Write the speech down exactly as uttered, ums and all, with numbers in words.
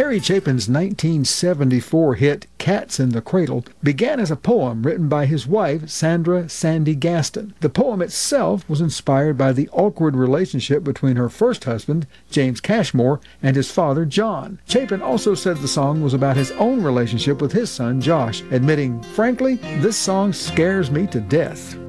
Harry Chapin's nineteen seventy-four hit Cats in the Cradle began as a poem written by his wife, Sandra Sandy Gaston. The poem itself was inspired by the awkward relationship between her first husband, James Cashmore, and his father, John. Chapin also said the song was about his own relationship with his son, Josh, admitting, "Frankly, this song scares me to death."